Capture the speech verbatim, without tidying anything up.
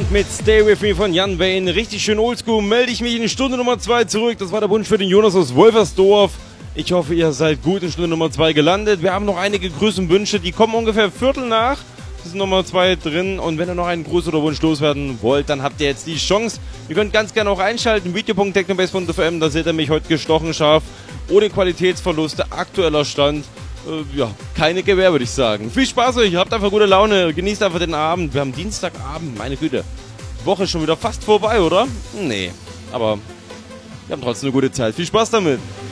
Band mit Stay With Me von Jan Wayne. Richtig schön oldschool. Melde ich mich in Stunde Nummer zwei zurück. Das war der Wunsch für den Jonas aus Wolfersdorf. Ich hoffe, ihr seid gut in Stunde Nummer zwei gelandet. Wir haben noch einige Grüße und Wünsche. Die kommen ungefähr Viertel nach. Das ist Nummer zwei drin. Und wenn ihr noch einen Gruß oder Wunsch loswerden wollt, dann habt ihr jetzt die Chance. Ihr könnt ganz gerne auch einschalten. video punkt technobase punkt f m. Da seht ihr mich heute gestochen scharf. Ohne Qualitätsverluste. Aktueller Stand. Äh, ja, keine Gewähr, würde ich sagen. Viel Spaß euch. Habt einfach gute Laune. Genießt einfach den Abend. Wir haben Dienstagabend. Meine Güte. Woche ist schon wieder fast vorbei, oder? Nee. Aber wir haben trotzdem eine gute Zeit. Viel Spaß damit.